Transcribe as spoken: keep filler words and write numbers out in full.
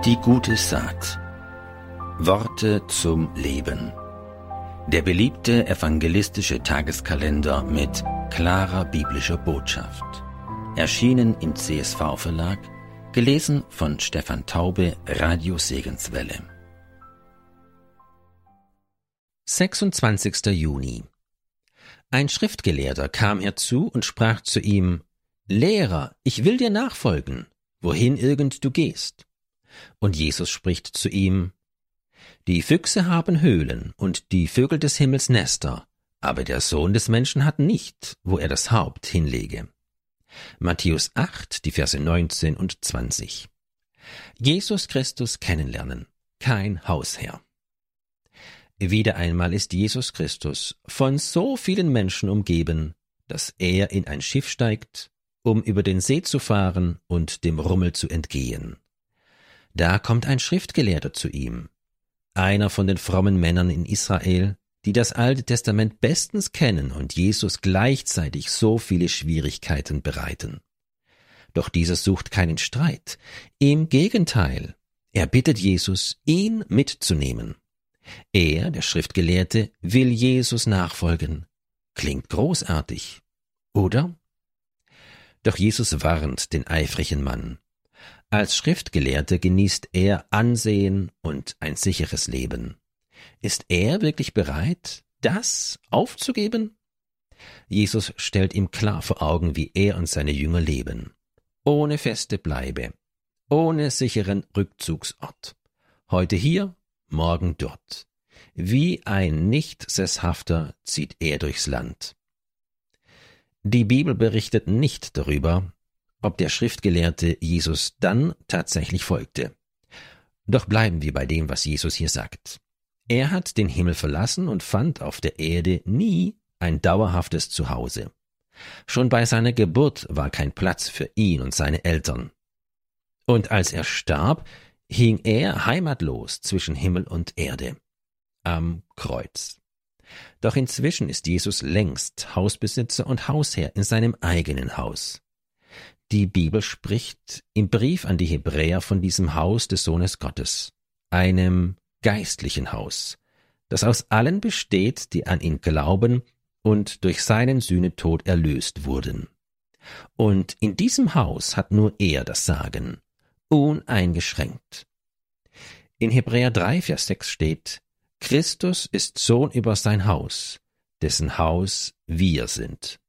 Die gute Saat. Worte zum Leben. Der beliebte evangelistische Tageskalender mit klarer biblischer Botschaft. Erschienen im C S V-Verlag, gelesen von Stefan Taube, Radio Segenswelle. sechsundzwanzigster Juni. Ein Schriftgelehrter kam herzu und sprach zu ihm: Lehrer, ich will dir nachfolgen, wohin irgend du gehst. Und Jesus spricht zu ihm: Die Füchse haben Höhlen und die Vögel des Himmels Nester, aber der Sohn des Menschen hat nicht, wo er das Haupt hinlege. Matthäus acht, die Verse neunzehn und zwanzig. Jesus Christus kennenlernen, kein Hausherr. Wieder einmal ist Jesus Christus von so vielen Menschen umgeben, dass er in ein Schiff steigt, um über den See zu fahren und dem Rummel zu entgehen. Da kommt ein Schriftgelehrter zu ihm, einer von den frommen Männern in Israel, die das Alte Testament bestens kennen und Jesus gleichzeitig so viele Schwierigkeiten bereiten. Doch dieser sucht keinen Streit. Im Gegenteil, er bittet Jesus, ihn mitzunehmen. Er, der Schriftgelehrte, will Jesus nachfolgen. Klingt großartig, oder? Doch Jesus warnt den eifrigen Mann. Als Schriftgelehrter genießt er Ansehen und ein sicheres Leben. Ist er wirklich bereit, das aufzugeben? Jesus stellt ihm klar vor Augen, wie er und seine Jünger leben. Ohne feste Bleibe, ohne sicheren Rückzugsort. Heute hier, morgen dort. Wie ein Nicht-Sesshafter zieht er durchs Land. Die Bibel berichtet nicht darüber, ob der Schriftgelehrte Jesus dann tatsächlich folgte. Doch bleiben wir bei dem, was Jesus hier sagt. Er hat den Himmel verlassen und fand auf der Erde nie ein dauerhaftes Zuhause. Schon bei seiner Geburt war kein Platz für ihn und seine Eltern. Und als er starb, hing er heimatlos zwischen Himmel und Erde, am Kreuz. Doch inzwischen ist Jesus längst Hausbesitzer und Hausherr in seinem eigenen Haus. Die Bibel spricht im Brief an die Hebräer von diesem Haus des Sohnes Gottes, einem geistlichen Haus, das aus allen besteht, die an ihn glauben und durch seinen Sühnetod erlöst wurden. Und in diesem Haus hat nur er das Sagen, uneingeschränkt. In Hebräer drei, Vers sechs steht: Christus ist Sohn über sein Haus, dessen Haus wir sind.